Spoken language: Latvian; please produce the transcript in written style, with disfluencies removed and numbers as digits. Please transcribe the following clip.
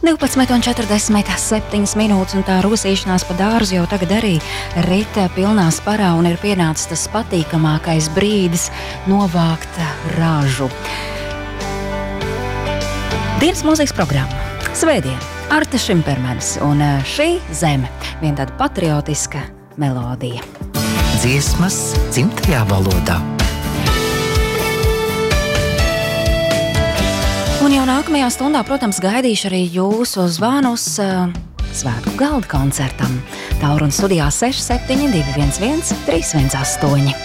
12:47 minūtes, un tā rosīšanās pa dārzu jau tagad arī rita pilnā sparā, un ir pienācis tas patīkamākais brīdis novākt ražu. Dienas mūzikas programma. Svētdien, Arta Šimpermanis, un šī zeme, vien tāda patriotiska melodija. Dziesmas dzimtajā valodā. Un jau nākamajā stundā, protams, gaidīšu arī jūsu zvanus svētku galda koncertam. Taurun studijā 67211318.